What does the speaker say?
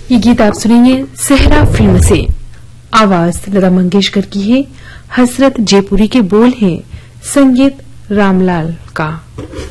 ये गीत आप सुनेंगे सेहरा फिल्म से। आवाज लता मंगेशकर की है, हसरत जयपुरी के बोल हैं, संगीत रामलाल का।